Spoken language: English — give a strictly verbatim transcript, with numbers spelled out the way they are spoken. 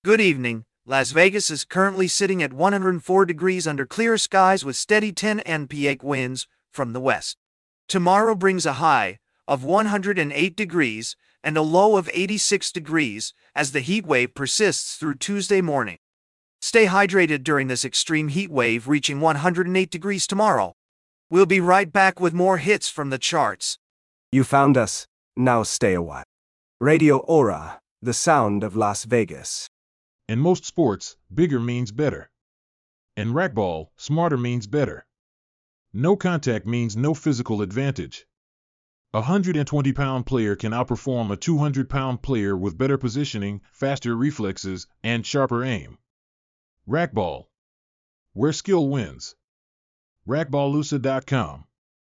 Good evening. Las Vegas is currently sitting at one hundred four degrees under clear skies with steady ten N P A winds from the west. Tomorrow brings a high of one hundred eight degrees and a low of eighty-six degrees as the heat wave persists through Tuesday morning. Stay hydrated during this extreme heat wave reaching one hundred eight degrees tomorrow. We'll be right back with more hits from the charts. You found us. Now stay a while. Radio Aura, the sound of Las Vegas. In most sports, bigger means better. In racquetball, smarter means better. No contact means no physical advantage. A one hundred twenty pound player can outperform a two hundred pound player with better positioning, faster reflexes, and sharper aim. Racquetball, where skill wins. racquetballusa dot com